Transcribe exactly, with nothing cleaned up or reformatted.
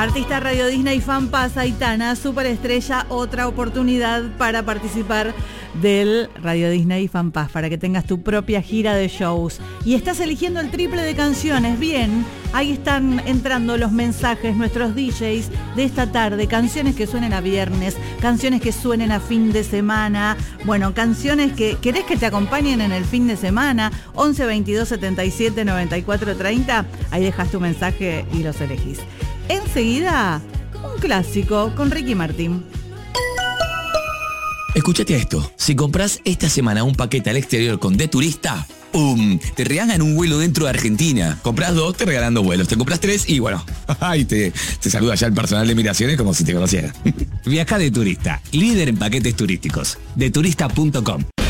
Artista Radio Disney Fan Pass, Aitana, superestrella, otra oportunidad para participar del Radio Disney Fan Pass, para que tengas tu propia gira de shows. Y estás eligiendo el triple de canciones. Bien, ahí están entrando los mensajes, nuestros D Js de esta tarde. Canciones que suenen a viernes, canciones que suenen a fin de semana. Bueno, canciones que querés que te acompañen en el fin de semana. once veintidós setenta y siete noventa y cuatro treinta. Ahí dejas tu mensaje y los elegís. Enseguida, un clásico con Ricky Martin. Escúchate esto. Si compras esta semana un paquete al exterior con De Turista, ¡pum! Te regalan un vuelo dentro de Argentina. Compras dos, te regalan dos vuelos. Te compras tres y bueno, ay, te, te saluda ya el personal de migraciones como si te conociera. Viaja De Turista, líder en paquetes turísticos. de turista punto com.